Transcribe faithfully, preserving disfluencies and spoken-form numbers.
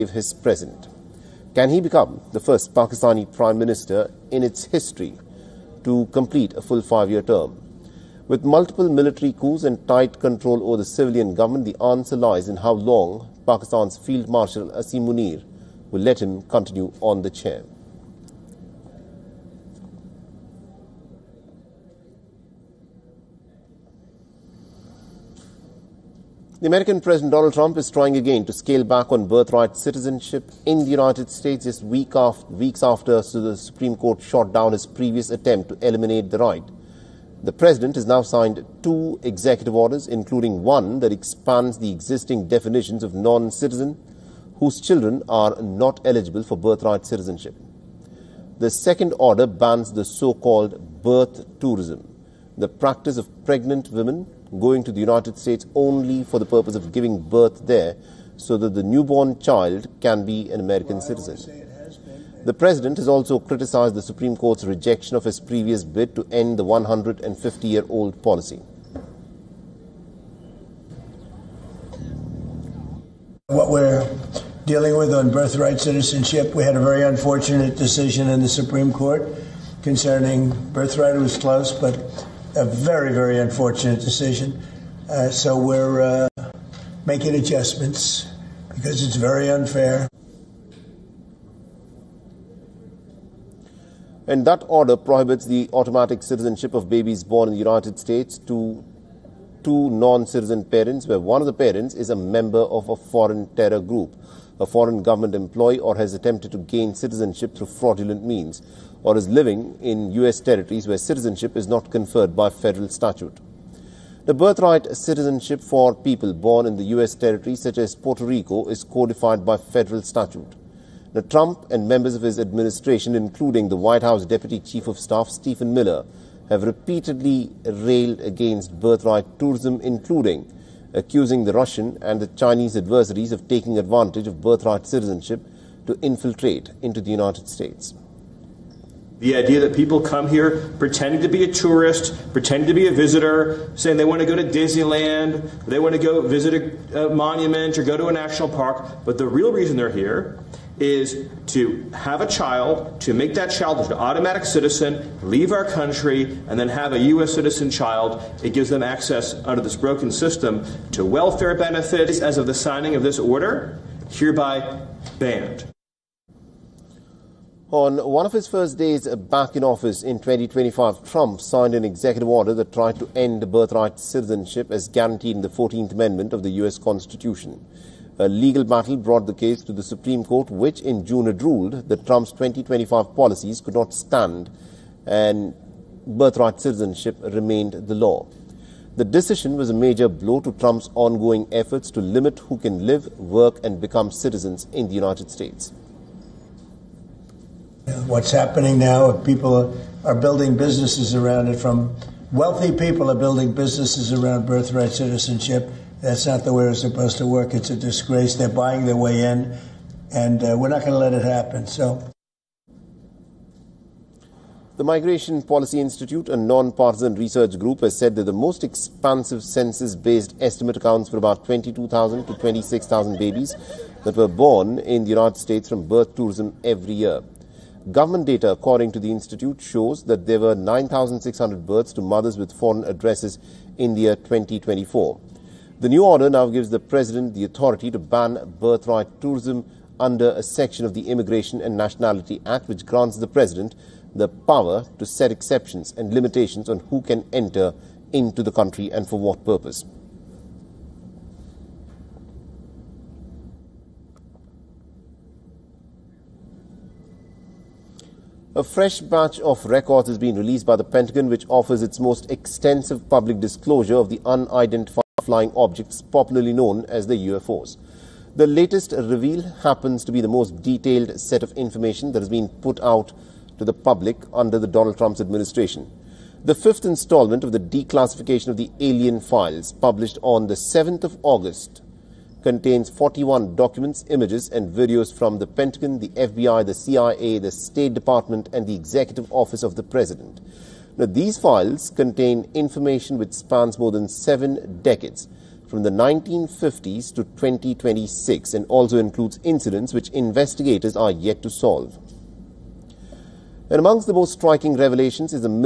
his president. Can he become the first Pakistani Prime Minister in its history to complete a full five-year term? With multiple military coups and tight control over the civilian government, the answer lies in how long Pakistan's Field Marshal Asim Munir will let him continue on the chair. The American President Donald Trump is trying again to scale back on birthright citizenship in the United States just week after, weeks after the Supreme Court shot down his previous attempt to eliminate the right. The president has now signed two executive orders, including one that expands the existing definitions of non-citizen whose children are not eligible for birthright citizenship. The second order bans the so-called birth tourism, the practice of pregnant women going to the United States only for the purpose of giving birth there so that the newborn child can be an American well, citizen. The president has also criticized the Supreme Court's rejection of his previous bid to end the one hundred fifty year old policy. What we're dealing with on birthright citizenship, we had a very unfortunate decision in the Supreme Court concerning birthright. It was close, but a very, very unfortunate decision. Uh, so we're uh, making adjustments because it's very unfair. And that order prohibits the automatic citizenship of babies born in the United States to two non-citizen parents, where one of the parents is a member of a foreign terror group, a foreign government employee, or has attempted to gain citizenship through fraudulent means, or is living in U S territories where citizenship is not conferred by federal statute. The birthright citizenship for people born in the U S territories such as Puerto Rico is codified by federal statute. Now, Trump and members of his administration, including the White House Deputy Chief of Staff Stephen Miller, have repeatedly railed against birthright tourism, including accusing the Russian and the Chinese adversaries of taking advantage of birthright citizenship to infiltrate into the United States. The idea that people come here pretending to be a tourist, pretending to be a visitor, saying they want to go to Disneyland, they want to go visit a, a monument or go to a national park, but the real reason they're here is to have a child, to make that child an automatic citizen, leave our country, and then have a U S citizen child. It gives them access under this broken system to welfare benefits. As of the signing of this order, hereby banned. On one of his first days back in office in twenty twenty-five, Trump signed an executive order that tried to end birthright citizenship as guaranteed in the fourteenth Amendment of the U S Constitution. A legal battle brought the case to the Supreme Court, which in June had ruled that Trump's twenty twenty-five policies could not stand and birthright citizenship remained the law. The decision was a major blow to Trump's ongoing efforts to limit who can live, work, and become citizens in the United States. What's happening now, people are building businesses around it. From wealthy people are building businesses around birthright citizenship. That's not the way it's supposed to work. It's a disgrace. They're buying their way in, and uh, we're not going to let it happen. So, the Migration Policy Institute, a non-partisan research group, has said that the most expansive census-based estimate accounts for about twenty-two thousand to twenty-six thousand babies that were born in the United States from birth tourism every year. Government data, according to the institute, shows that there were nine thousand six hundred births to mothers with foreign addresses in the year twenty twenty-four. The new order now gives the president the authority to ban birthright tourism under a section of the Immigration and Nationality Act, which grants the president the power to set exceptions and limitations on who can enter into the country and for what purpose. A fresh batch of records has been released by the Pentagon, which offers its most extensive public disclosure of the unidentified flying objects popularly known as the U F Os. The latest reveal happens to be the most detailed set of information that has been put out to the public under the Donald Trump's administration. The fifth installment of the declassification of the alien files, published on the seventh of August, contains forty-one documents, images and videos from the Pentagon, the F B I, the C I A, the State Department and the Executive Office of the President. Now, these files contain information which spans more than seven decades, from the nineteen fifties to twenty twenty-six and also includes incidents which investigators are yet to solve. And amongst the most striking revelations is the